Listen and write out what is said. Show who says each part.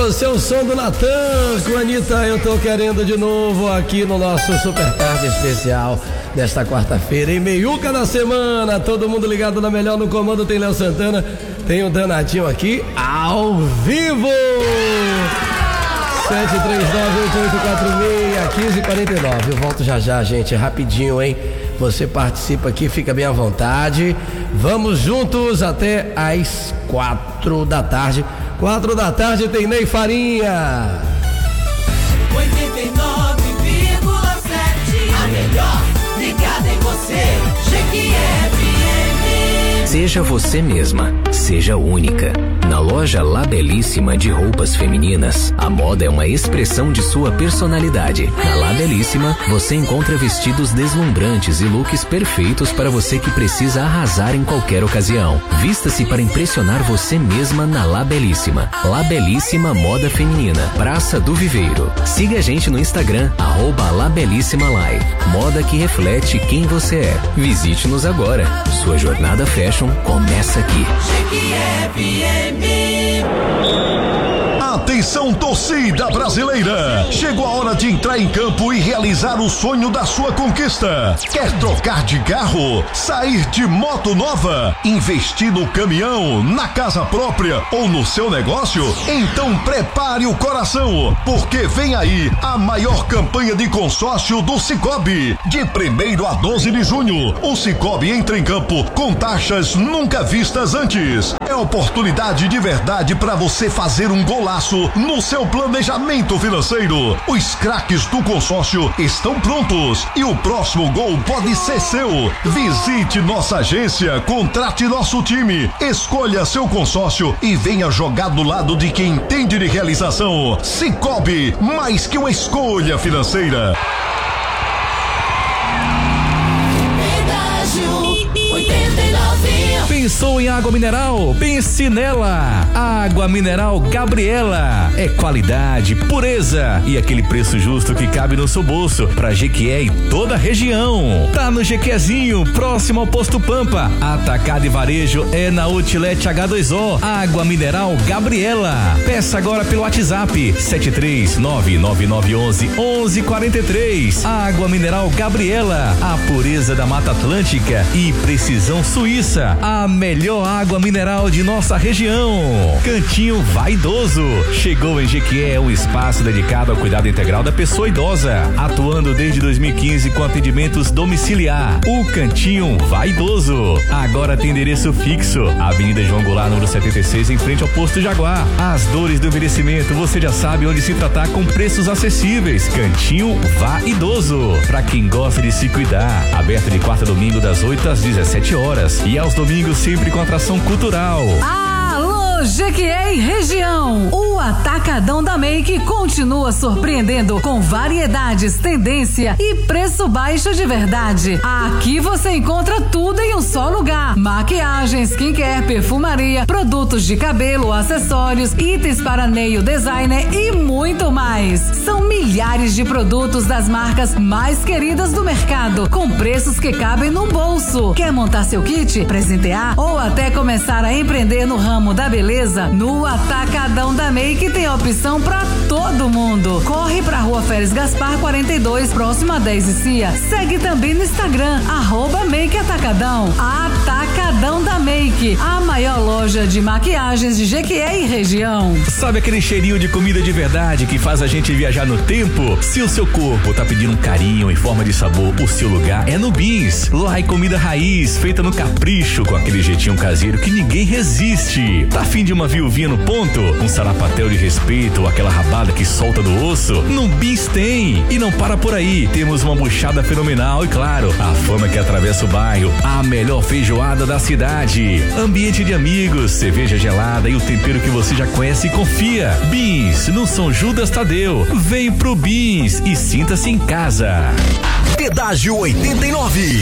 Speaker 1: você o som do Natan com Anitta, eu tô querendo de novo aqui no nosso Super Tarde especial desta quarta-feira, em meiuca da semana, todo mundo ligado na melhor. No comando tem Léo Santana, tem o Danadinho aqui ao vivo. 739-8846-1549. Eu volto já, gente, rapidinho, hein? Você participa aqui, fica bem à vontade. Vamos juntos até às 4 da tarde. 4 da tarde tem Ney Farinha.
Speaker 2: 89,7. A melhor ligada em você. GQFM.
Speaker 3: Seja você mesma, seja única. Na loja La Belíssima de roupas femininas, a moda é uma expressão de sua personalidade. Na La Belíssima, você encontra vestidos deslumbrantes e looks perfeitos para você que precisa arrasar em qualquer ocasião. Vista-se para impressionar você mesma na La Belíssima. La Belíssima Moda Feminina, Praça do Viveiro. Siga a gente no Instagram, @LaBelíssimaLai. Moda que reflete quem você é. Visite-nos agora. Sua jornada fashion começa aqui.
Speaker 2: GQFM.
Speaker 4: Atenção, torcida brasileira! Chegou a hora de entrar em campo e realizar o sonho da sua conquista. Quer trocar de carro, sair de moto nova, investir no caminhão, na casa própria ou no seu negócio? Então prepare o coração, porque vem aí a maior campanha de consórcio do Sicoob. De 1º a 12 de junho, o Sicoob entra em campo com taxas nunca vistas antes. É oportunidade de verdade para você fazer um golaço no seu planejamento financeiro. Os craques do consórcio estão prontos e o próximo gol pode ser seu. Visite nossa agência, contrate nosso time, escolha seu consórcio e venha jogar do lado de quem entende de realização. Sicoob, mais que uma escolha financeira.
Speaker 5: Pensou em água mineral? Pense nela! Água Mineral Gabriela. É qualidade, pureza e aquele preço justo que cabe no seu bolso pra Jequié e toda a região. Tá no Jequiézinho, próximo ao Posto Pampa. Atacado e varejo é na Outlet H2O. Água Mineral Gabriela. Peça agora pelo WhatsApp 73999111143. Água Mineral Gabriela. A pureza da Mata Atlântica e precisão suíça. A melhor água mineral de nossa região. Cantinho Vaidoso. Chegou em Jequié um espaço dedicado ao cuidado integral da pessoa idosa, atuando desde 2015 com atendimentos domiciliar. O Cantinho Vaidoso. Agora tem endereço fixo. Avenida João Goulart, número 76, em frente ao Posto Jaguar. As dores do envelhecimento, você já sabe onde se tratar com preços acessíveis. Cantinho Vaidoso. Pra quem gosta de se cuidar. Aberto de quarta a domingo das 8 às 17 horas. E aos domingos sempre com atração cultural.
Speaker 6: Alô, Jequié e região. O Atacadão da Make continua surpreendendo com variedades, tendência e preço baixo de verdade. Aqui você encontra tudo em um só lugar: maquiagem, skincare, perfumaria, produtos de cabelo, acessórios, itens para nail designer e muito mais. São milhares de produtos das marcas mais queridas do mercado, com preços que cabem no bolso. Quer montar seu kit, presentear ou até começar a empreender no ramo da beleza? No Atacadão da Make tem opção pra todo mundo. Corre pra Rua Férez Gaspar 42, próximo a 10 e Cia. Segue também no Instagram, @Make Atacadão. Atacadão da Make, a maior loja de maquiagens de Jequié e região.
Speaker 5: Sabe aquele cheirinho de comida de verdade que faz a gente viajar no tempo? Se o seu corpo tá pedindo um carinho em forma de sabor, o seu lugar é no Beans. Lá é comida raiz, feita no capricho, com aquele jeitinho caseiro que ninguém resiste. Tá afim de uma viuvinha no ponto? Um sarapatel de respeito ou aquela rabada que solta do osso? No Beans tem. E não para por aí. Temos uma buchada fenomenal e, claro, a fama que atravessa o bairro. A melhor feijoada da cidade. Ambiente de amigos, cerveja gelada e o tempero que você já conhece e confia. Beans, no São Judas Tadeu. Vem pro Beans e sinta-se em casa.
Speaker 4: Pedágio 89.